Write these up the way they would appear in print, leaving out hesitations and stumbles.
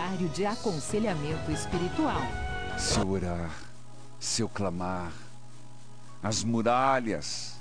Comunitário de Aconselhamento Espiritual. Se eu orar, se eu clamar, as muralhas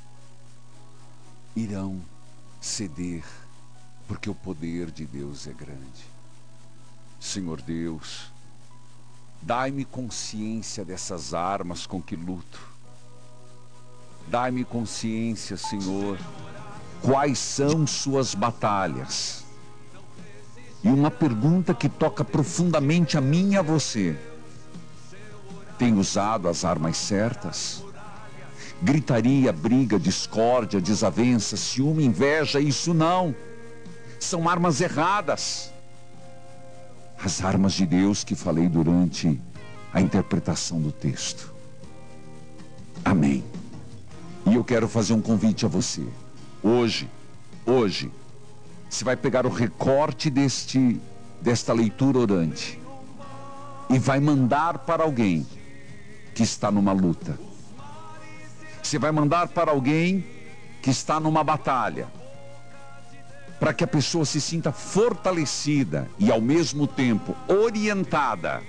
irão ceder, porque o poder de Deus é grande. Senhor Deus, dai-me consciência dessas armas com que luto. Dai-me consciência, Senhor, quais são suas batalhas. E uma pergunta que toca profundamente a mim e a você: tem usado as armas certas? Gritaria, briga, discórdia, desavença, ciúme, inveja, isso não. São armas erradas. As armas de Deus que falei durante a interpretação do texto. Amém. E eu quero fazer um convite a você. Hoje, você vai pegar o recorte desta leitura orante e vai mandar para alguém que está numa luta. Você vai mandar para alguém que está numa batalha, para que a pessoa se sinta fortalecida e ao mesmo tempo orientada.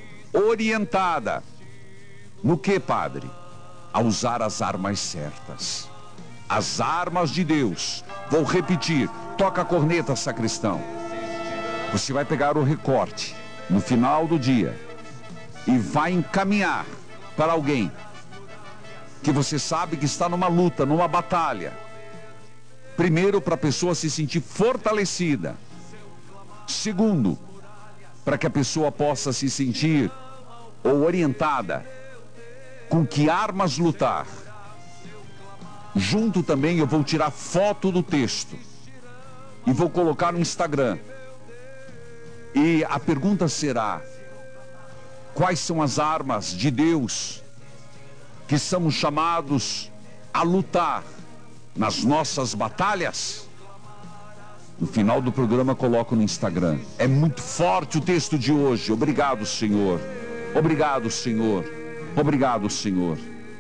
No que, Padre? A usar as armas certas. As armas de Deus. Vou repetir, toca a corneta, sacristão. Você vai pegar o recorte no final do dia e vai encaminhar para alguém que você sabe que está numa luta, numa batalha. Primeiro, para a pessoa se sentir fortalecida. Segundo, para que a pessoa possa se sentir ou orientada com que armas lutar. Junto também eu vou tirar foto do texto e vou colocar no Instagram. E a pergunta será: quais são as armas de Deus que somos chamados a lutar nas nossas batalhas? No final do programa coloco no Instagram. É muito forte o texto de hoje. Obrigado, Senhor. Obrigado, Senhor. Obrigado, Senhor.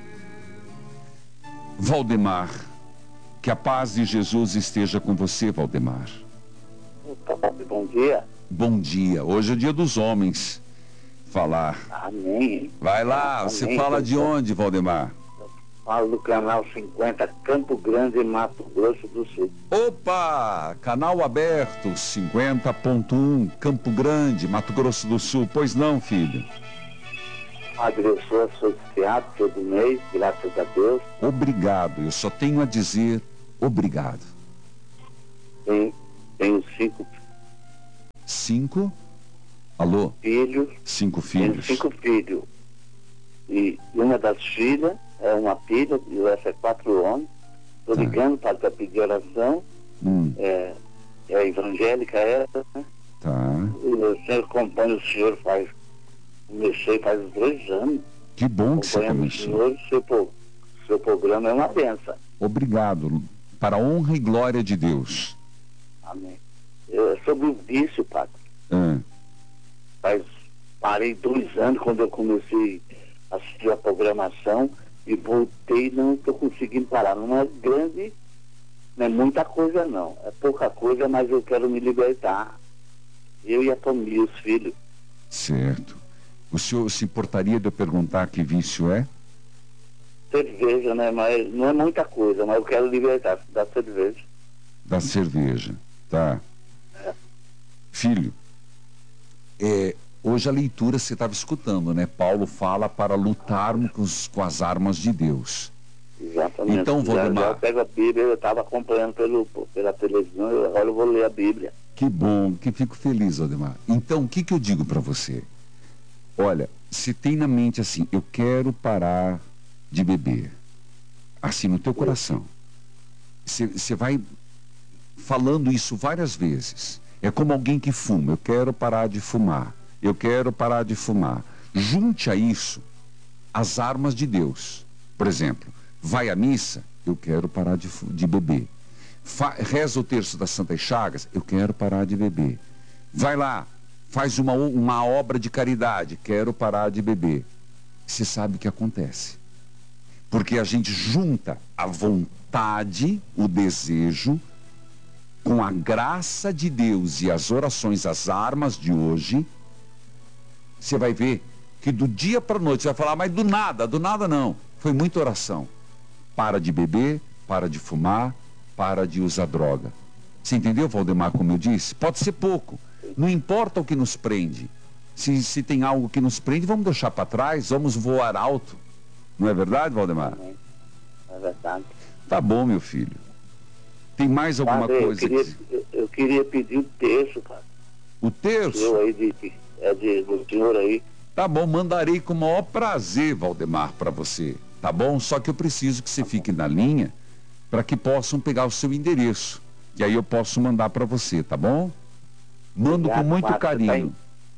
Valdemar, que a paz de Jesus esteja com você, Valdemar. Bom dia. Bom dia. Hoje é o dia dos homens. Falar. Amém. Vai lá, Amém. você fala de onde, Valdemar? Falo do canal 50, Campo Grande, Mato Grosso do Sul. Opa! Canal aberto, 50.1, Campo Grande, Mato Grosso do Sul. Pois não, filho? Padre, eu sou associado todo mês, graças a Deus. Obrigado, eu só tenho a dizer obrigado. Tenho 5 Alô? filhos. 5 filhos. Tenho 5 filhos. E uma das filhas é uma filha, e o resto é 4 homens. Estou ligando para pedir oração. É evangélica essa, né? Tá. Eu sempre acompanho o senhor comecei faz 2 anos. Que bom que você começou. Seu programa é uma benção. Obrigado. Para a honra e glória de Deus. Amém. Sobre o vício, Padre. Parei 2 anos quando eu comecei a assistir a programação e voltei, não estou conseguindo parar. Não é grande, não é muita coisa não. É pouca coisa, mas eu quero me libertar. Eu e a família, os filhos. Certo. O senhor se importaria de eu perguntar que vício é? Cerveja, né? Mas não é muita coisa, mas eu quero libertar da cerveja. Da cerveja, tá. Filho, hoje a leitura você estava escutando, né? Paulo fala para lutarmos com as armas de Deus. Exatamente. Então, Valdemar, eu pego a Bíblia, eu estava acompanhando pela televisão, agora eu vou ler a Bíblia. Que bom, que fico feliz, Valdemar. Então, o que eu digo para você? Olha, se tem na mente assim, eu quero parar de beber, assim no teu coração, você vai falando isso várias vezes. É como alguém que fuma: eu quero parar de fumar, eu quero parar de fumar. Junte a isso as armas de Deus. Por exemplo, vai à missa: eu quero parar de beber. Reza o terço das Santas Chagas: eu quero parar de beber. Vai lá, faz uma obra de caridade: quero parar de beber. Você sabe o que acontece? Porque a gente junta a vontade, o desejo, com a graça de Deus e as orações, as armas de hoje, Você vai ver que do dia para a noite, você vai falar, mas do nada não. Foi muita oração. Para de beber, para de fumar, para de usar droga. Você entendeu, Valdemar, como eu disse? Pode ser pouco. Não importa o que nos prende. Se tem algo que nos prende, vamos deixar para trás, vamos voar alto. Não é verdade, Valdemar? É verdade. Tá bom, meu filho. Tem mais alguma Padre, coisa? eu queria pedir o terço, cara. O terço? Eu aí do senhor aí. Tá bom, mandarei com o maior prazer, Valdemar, para você. Tá bom? Só que eu preciso que você fique na linha para que possam pegar o seu endereço. E aí eu posso mandar para você, tá bom? Mando com muito carinho.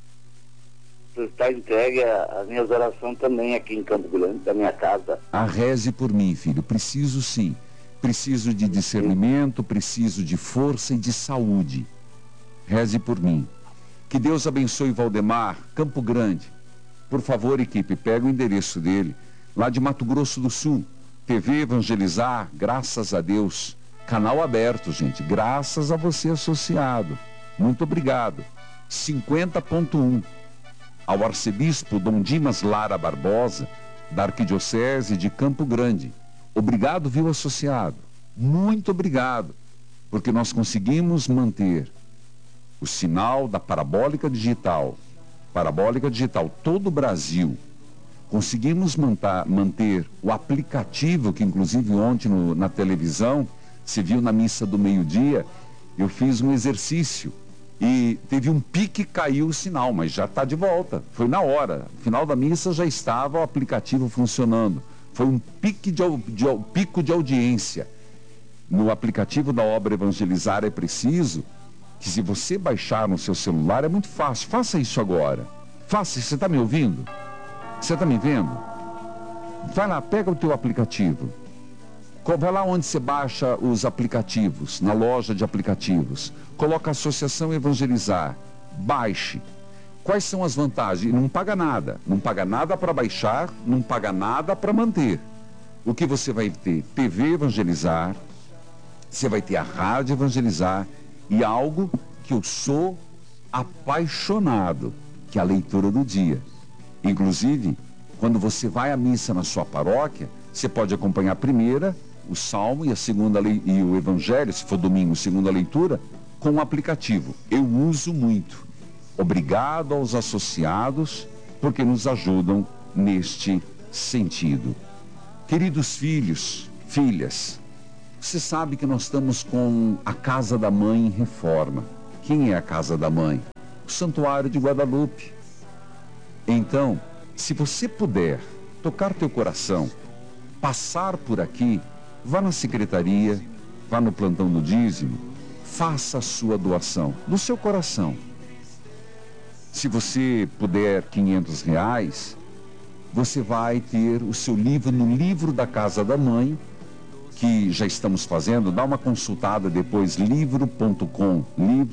Está entregue as minhas orações também aqui em Campo Grande, da minha casa. Reze por mim, filho. Preciso sim. Preciso de discernimento, preciso de força e de saúde. Reze por mim. Que Deus abençoe Valdemar, Campo Grande. Por favor, equipe, pega o endereço dele, lá de Mato Grosso do Sul. TV Evangelizar, graças a Deus. Canal aberto, gente. Graças a você, associado. Muito obrigado. 50.1. Ao arcebispo Dom Dimas Lara Barbosa, da Arquidiocese de Campo Grande. Obrigado, viu, associado? Muito obrigado, porque nós conseguimos manter o sinal da parabólica digital, todo o Brasil. Conseguimos manter o aplicativo, que inclusive ontem na televisão, se viu na missa do meio-dia, eu fiz um exercício. E teve um pique, caiu o sinal, mas já está de volta. Foi na hora. No final da missa já estava o aplicativo funcionando. Foi um pico de audiência. No aplicativo da obra Evangelizar é preciso que, se você baixar no seu celular, é muito fácil. Faça isso agora. Faça. Você está me ouvindo? Você está me vendo? Vai lá, pega o teu aplicativo. Vai lá onde você baixa os aplicativos, na loja de aplicativos. Coloca a Associação Evangelizar. Baixe. Quais são as vantagens? Não paga nada. Não paga nada para baixar, não paga nada para manter. O que você vai ter? TV Evangelizar, você vai ter a Rádio Evangelizar e algo que eu sou apaixonado, que é a leitura do dia. Inclusive, quando você vai à missa na sua paróquia, você pode acompanhar a primeira, o Salmo, e a segunda e o Evangelho, se for domingo, segunda leitura, com o aplicativo. Eu uso muito. Obrigado aos associados, porque nos ajudam neste sentido. Queridos filhos, filhas, você sabe que nós estamos com a Casa da Mãe em reforma. Quem é a Casa da Mãe? O Santuário de Guadalupe. Então, se você puder tocar teu coração, passar por aqui, vá na secretaria, vá no plantão do dízimo, faça a sua doação do seu coração. Se você puder R$500, você vai ter o seu livro no livro da Casa da Mãe, que já estamos fazendo. Dá uma consultada depois, livro.com,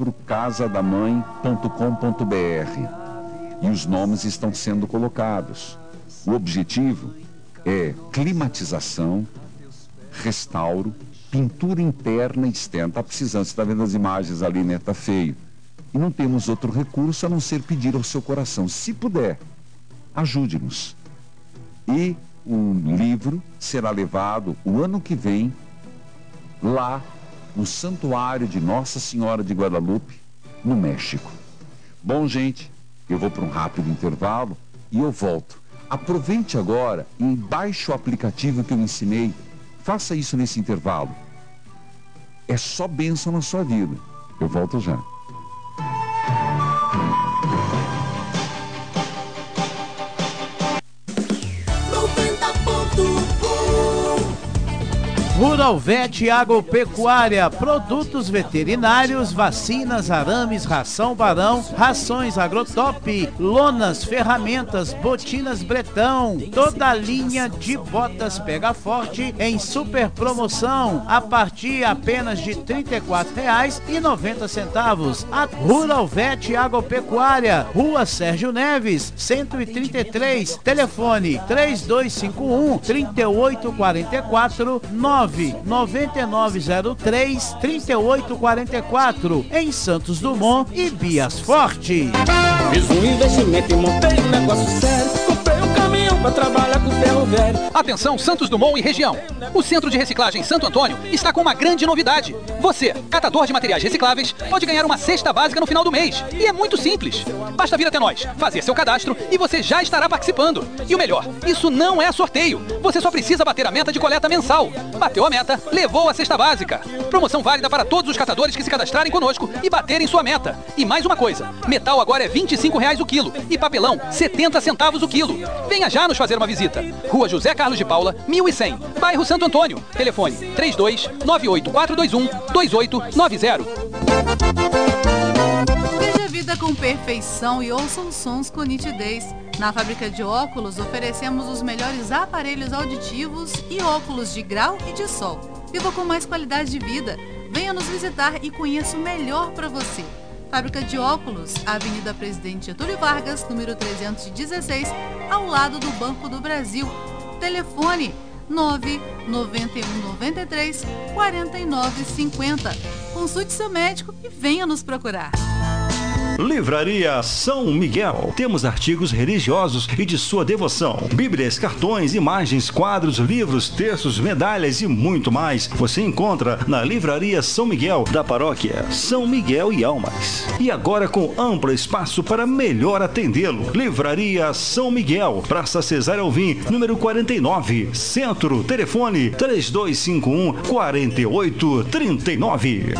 livrocasadamãe.com.br, e os nomes estão sendo colocados. O objetivo é climatização, restauro, pintura interna e externa. Está precisando, você está vendo as imagens ali, né? Está feio. E não temos outro recurso a não ser pedir ao seu coração. Se puder, ajude-nos. E um livro será levado o ano que vem lá no Santuário de Nossa Senhora de Guadalupe, no México. Bom, gente, eu vou para um rápido intervalo e eu volto. Aproveite agora e baixe o aplicativo que eu ensinei. Faça isso nesse intervalo. É só bênção na sua vida. Eu volto já. Rural Vet Agropecuária, produtos veterinários, vacinas, arames, ração Barão, rações Agrotop, lonas, ferramentas, botinas Bretão, toda a linha de botas Pega Forte em super promoção, a partir apenas de R$ 34,90. A Rural Vet Agropecuária, Rua Sérgio Neves, 133, telefone 3251-3844-9. 99903-3844, em Santos Dumont e Bias Forte. Fiz um investimento e montei um negócio sério. Comprei um caminhão pra trabalhar com ferro velho. Atenção Santos Dumont e região. O Centro de Reciclagem Santo Antônio está com uma grande novidade. Você, catador de materiais recicláveis, pode ganhar uma cesta básica no final do mês. E é muito simples. Basta vir até nós, fazer seu cadastro e você já estará participando. E o melhor, isso não é sorteio. Você só precisa bater a meta de coleta mensal. Bateu a meta, levou a cesta básica. Promoção válida para todos os catadores que se cadastrarem conosco e baterem sua meta. E mais uma coisa, metal agora é R$ 25,00 o quilo e papelão 70 centavos o quilo. Venha já nos fazer uma visita. Rua José Carlos de Paula, 1100, bairro Santo Antônio. Telefone 32-98421-2890. Veja a vida com perfeição e ouça os sons com nitidez. Na Fábrica de Óculos oferecemos os melhores aparelhos auditivos e óculos de grau e de sol. Viva com mais qualidade de vida. Venha nos visitar e conheça o melhor para você. Fábrica de Óculos, Avenida Presidente Getúlio Vargas, número 316, ao lado do Banco do Brasil. Telefone 99193-4950. Consulte seu médico e venha nos procurar. Livraria São Miguel. Temos artigos religiosos e de sua devoção. Bíblias, cartões, imagens, quadros, livros, textos, medalhas e muito mais. Você encontra na Livraria São Miguel, da paróquia São Miguel e Almas. E agora com amplo espaço para melhor atendê-lo. Livraria São Miguel, Praça Cesário Alvim, número 49, Centro. Telefone 3251-4839.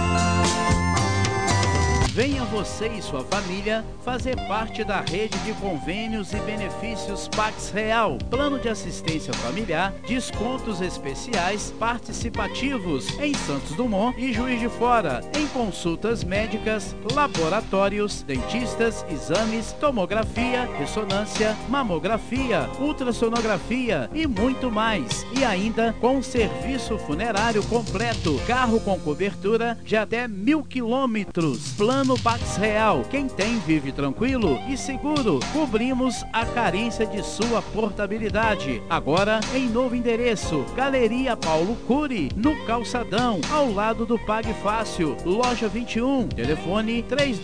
Venha você e sua família fazer parte da rede de convênios e benefícios Pax Real. Plano de assistência familiar, descontos especiais participativos em Santos Dumont e Juiz de Fora, em consultas médicas, laboratórios, dentistas, exames, tomografia, ressonância, mamografia, ultrassonografia e muito mais. E ainda com serviço funerário completo, carro com cobertura de até 1.000 quilômetros. Plano Pax Real. Quem tem vive tranquilo e seguro. Cobrimos a carência de sua portabilidade. Agora em novo endereço, Galeria Paulo Cury, no Calçadão, ao lado do Pague Fácil, loja 21. Telefone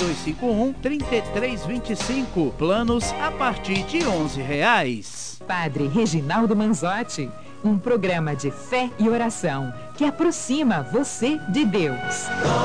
3251-3325. Planos a partir de R$11. Padre Reginaldo Manzotti, um programa de fé e oração que aproxima você de Deus.